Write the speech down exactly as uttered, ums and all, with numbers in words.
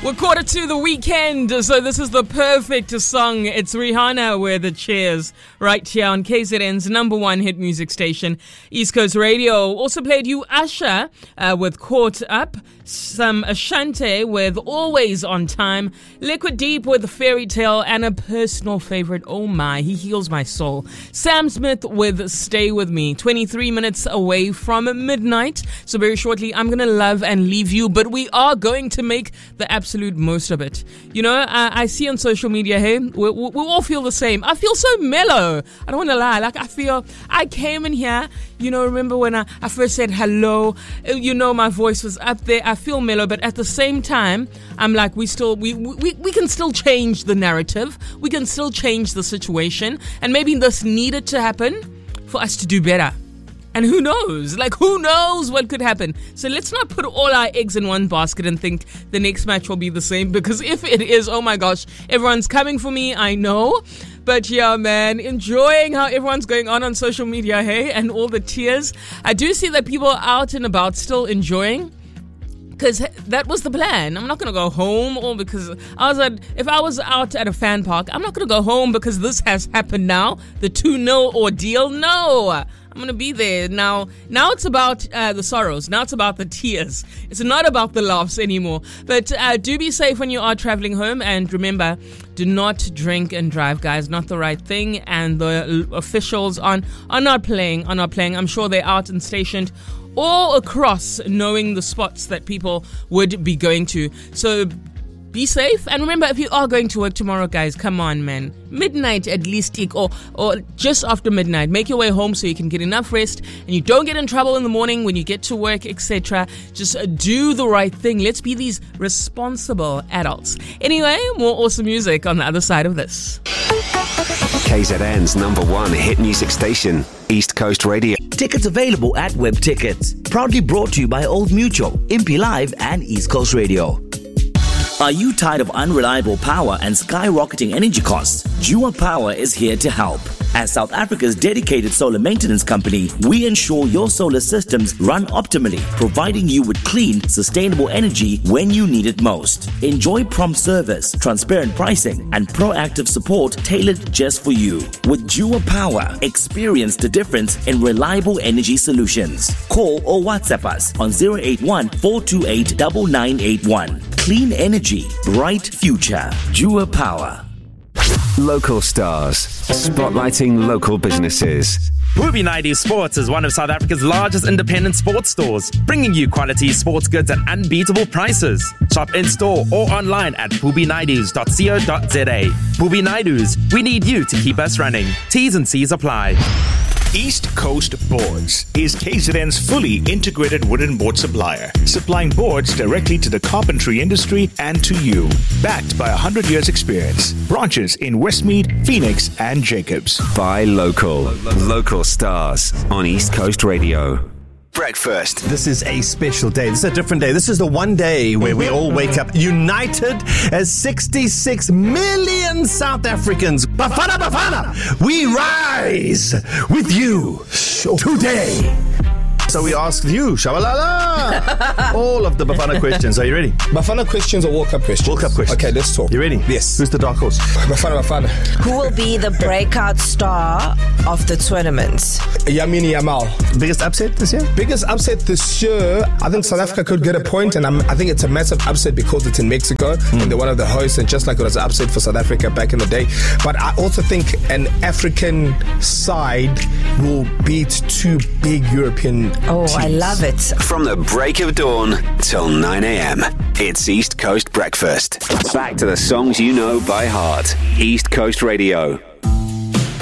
We're quarter to the weekend, so this is the perfect song. It's Rihanna with Cheers right here on K Z N's number one hit music station, East Coast Radio. Also played you Usher uh, with Caught Up, some Ashanti with Always on Time, Liquid Deep with Fairy Tale, and a personal favorite, oh my, he heals my soul, Sam Smith with Stay With Me. twenty-three minutes away from midnight, so very shortly I'm going to love and leave you, but we are going to make the absolute most of it. You know, I, I see on social media, hey, we, we, we all feel the same. I feel so mellow. I don't want to lie. Like, I feel, I came in here, you know, remember when I, I first said hello, you know, my voice was up there. I feel mellow, but at the same time, I'm like, we still, we, we, we can still change the narrative. We can still change the situation. And maybe this needed to happen for us to do better. And who knows? Like, who knows what could happen? So let's not put all our eggs in one basket and think the next match will be the same. Because if it is, oh my gosh, everyone's coming for me, I know. But yeah, man, enjoying how everyone's going on on social media, hey? And all the tears. I do see that people are out and about still enjoying. Because that was the plan. I'm not going to go home or because I was at, if I was out at a fan park, I'm not going to go home because this has happened now. The two nil ordeal. No, I'm going to be there. Now, now it's about uh, the sorrows. Now it's about the tears. It's not about the laughs anymore. But uh, do be safe when you are traveling home. And remember, do not drink and drive, guys. Not the right thing. And the officials on, are not playing, are not playing. I'm sure they're out and stationed all across, knowing the spots that people would be going to. So be safe. And remember, if you are going to work tomorrow, guys, come on, man. Midnight at least, or, or just after midnight. Make your way home so you can get enough rest and you don't get in trouble in the morning when you get to work, et cetera. Just do the right thing. Let's be these responsible adults. Anyway, more awesome music on the other side of this. K Z N's number one hit music station, East Coast Radio. Tickets available at Web Tickets. Proudly brought to you by Old Mutual, Impi Live, and East Coast Radio. Are you tired of unreliable power and skyrocketing energy costs? Jua Power is here to help. As South Africa's dedicated solar maintenance company, we ensure your solar systems run optimally, providing you with clean, sustainable energy when you need it most. Enjoy prompt service, transparent pricing, and proactive support tailored just for you. With Jua Power, experience the difference in reliable energy solutions. Call or WhatsApp us on zero eight one, four two eight, nine nine eight one. Clean energy, bright future. Jua Power. Local stars, spotlighting local businesses. Booby ninety Sports is one of South Africa's largest independent sports stores, bringing you quality sports goods at unbeatable prices. Shop in-store or online at booby nineties dot co dot za. Booby nineties, we need you to keep us running. T's and C's apply. East Coast Boards is K Z N's fully integrated wooden board supplier, supplying boards directly to the carpentry industry and to you. Backed by one hundred years experience. Branches in Westmead, Phoenix, and Jacobs. Buy local. Local stars on East Coast Radio. Breakfast. This is a special day. This is a different day. This is the one day where we all wake up united as sixty-six million South Africans. Bafana, Bafana, we rise with you today. So we asked you, Shabalala, all of the Bafana questions. Are you ready? Bafana questions or World Cup questions? World Cup questions. Okay, let's talk. You ready? Yes. Who's the dark horse? Bafana, Bafana. Who will be the breakout star of the tournament? Yamini Yamal. Biggest upset this year? Biggest upset this year, I think South Africa could get a point, and I'm, I think it's a massive upset because it's in Mexico, mm. and they're one of the hosts, and just like it was an upset for South Africa back in the day. But I also think an African side will beat two big European Oh, teams. I love it. From the break of dawn till nine a.m. It's East Coast Breakfast. Back to the songs you know by heart. East Coast Radio.